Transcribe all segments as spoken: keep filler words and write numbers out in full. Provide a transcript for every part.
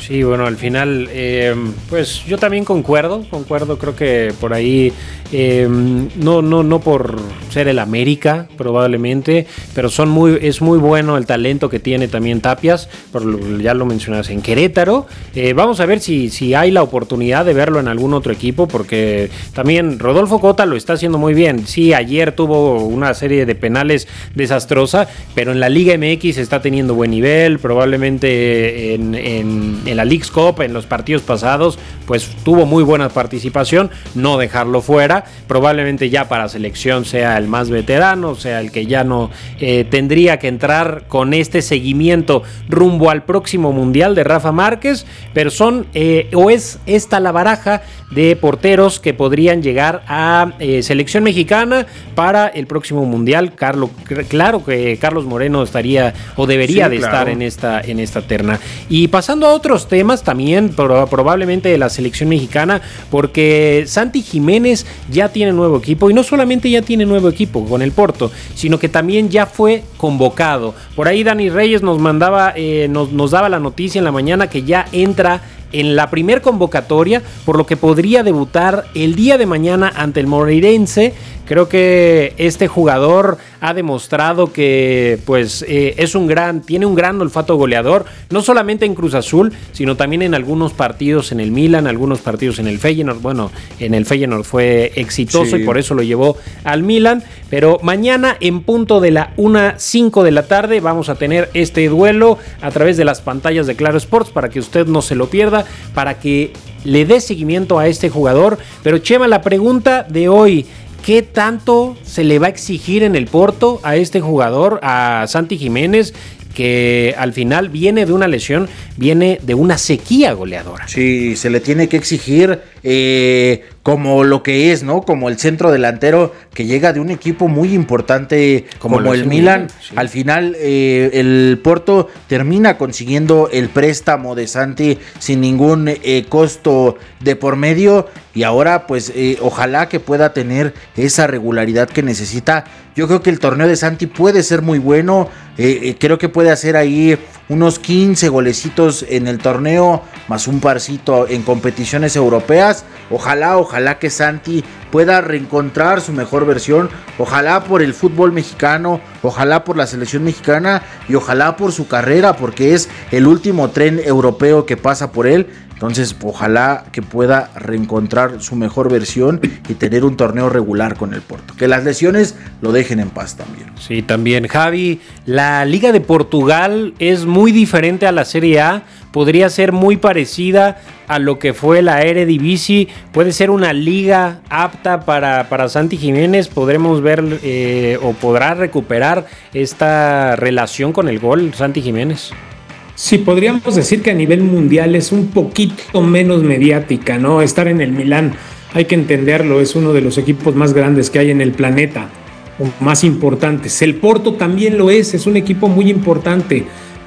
Sí, bueno, al final, eh, pues yo también concuerdo, concuerdo, creo que por ahí, eh, no, no, no por ser el América, probablemente, pero son muy, es muy bueno el talento que tiene también Tapias, por lo, ya lo mencionas, en Querétaro. Eh, vamos a ver si, si hay la oportunidad de verlo en algún otro equipo, porque también Rodolfo Cota lo está haciendo muy bien. Sí, ayer tuvo una serie de penales desastrosa, pero en la Liga M X está teniendo buen nivel, probablemente en, en, en la Leagues Cup, en los partidos pasados, pues tuvo muy buena participación, no dejarlo fuera, probablemente ya para selección sea el más veterano, sea el que ya no eh, tendría que entrar con este seguimiento rumbo al próximo Mundial de Rafa Márquez, pero son, eh, o es esta la baraja de porteros que podrían llegar a eh, selección mexicana para el próximo Mundial. Carlos, claro que Carlos Moreno estaría o debería sí, de claro. estar en esta, en esta terna. Y pasando a otros temas también, pero probablemente de la selección mexicana, porque Santi Jiménez ya tiene nuevo equipo, y no solamente ya tiene nuevo equipo con el Porto, sino que también ya fue convocado. Por ahí Dani Reyes nos mandaba, eh, nos, nos daba la noticia en la mañana que ya entra en la primer convocatoria, por lo que podría debutar el día de mañana ante el Moreirense. Creo que este jugador ha demostrado que pues eh, es un gran, tiene un gran olfato goleador, no solamente en Cruz Azul, sino también en algunos partidos en el Milan, algunos partidos en el Feyenoord. Bueno, en el Feyenoord fue exitoso, sí, y por eso lo llevó al Milan. Pero mañana en punto de la una cinco de la tarde vamos a tener este duelo a través de las pantallas de Claro Sports, para que usted no se lo pierda, para que le dé seguimiento a este jugador. Pero Chema, la pregunta de hoy: ¿qué tanto se le va a exigir en el Porto a este jugador, a Santi Jiménez, que al final viene de una lesión, viene de una sequía goleadora? Sí, se le tiene que exigir eh, como lo que es, ¿no? Como el centro delantero que llega de un equipo muy importante como, como el Milan. Sí. Al final eh, el Porto termina consiguiendo el préstamo de Santi sin ningún eh, costo de por medio, y ahora pues eh, ojalá que pueda tener esa regularidad que necesita. Yo creo que el torneo de Santi puede ser muy bueno, eh, eh, creo que puede hacer ahí unos quince golecitos en el torneo, más un parcito en competiciones europeas. Ojalá, ojalá que Santi pueda reencontrar su mejor versión, ojalá por el fútbol mexicano, ojalá por la selección mexicana y ojalá por su carrera, porque es el último tren europeo que pasa por él. Entonces, ojalá que pueda reencontrar su mejor versión y tener un torneo regular con el Porto. Que las lesiones lo dejen en paz también. Sí, también, Javi, la Liga de Portugal es muy diferente a la Serie A. Podría ser muy parecida a lo que fue la Eredivisie. Puede ser una liga apta para, para Santi Jiménez. Podremos ver eh, o podrá recuperar esta relación con el gol Santi Jiménez. Sí, podríamos decir que a nivel mundial es un poquito menos mediática, ¿no? Estar en el Milán, hay que entenderlo, es uno de los equipos más grandes que hay en el planeta, o más importantes. El Porto también lo es, es un equipo muy importante,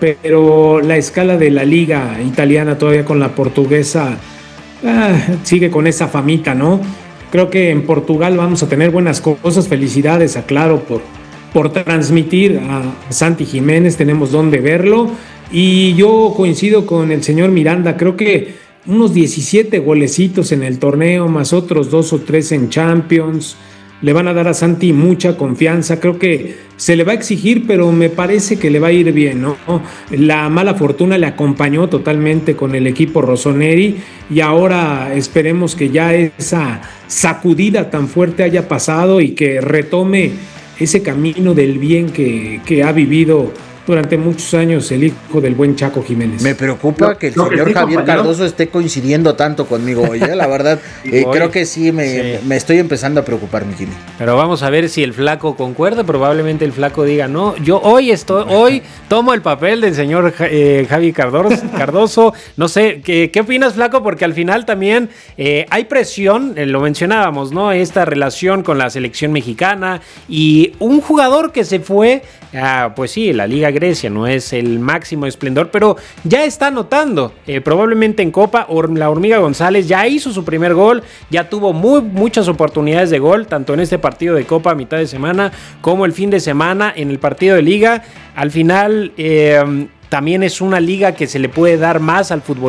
pero la escala de la liga italiana todavía con la portuguesa ah, sigue con esa famita, ¿no? Creo que en Portugal vamos a tener buenas cosas. Felicidades a Claro por, por transmitir a Santi Jiménez, tenemos dónde verlo. Y yo coincido con el señor Miranda, creo que unos diecisiete golecitos en el torneo, más otros dos o tres en Champions, le van a dar a Santi mucha confianza. Creo que se le va a exigir, pero me parece que le va a ir bien, ¿no? La mala fortuna le acompañó totalmente con el equipo rossoneri, y ahora esperemos que ya esa sacudida tan fuerte haya pasado y que retome ese camino del bien que, que ha vivido durante muchos años el hijo del buen Chaco Jiménez. Me preocupa no, que el no, señor que sí, Javier compañero. Cardoso esté coincidiendo tanto conmigo hoy, ¿eh? La verdad, eh, creo que sí me, sí me estoy empezando a preocupar, mi Jimmy. Pero vamos a ver si el flaco concuerda. Probablemente el flaco diga, no, yo hoy estoy, hoy tomo el papel del señor eh, Javi Cardoso, Cardoso. No sé, ¿qué, ¿qué opinas, flaco? Porque al final también eh, hay presión, eh, lo mencionábamos, ¿no? Esta relación con la selección mexicana, y un jugador que se fue, ah, pues sí, la Liga Grecia no es el máximo esplendor, pero ya está anotando, eh, probablemente en Copa. Or, la Hormiga González ya hizo su primer gol, ya tuvo muy, muchas oportunidades de gol, tanto en este partido de Copa a mitad de semana, como el fin de semana en el partido de Liga. Al final, eh, también es una liga que se le puede dar más al fútbol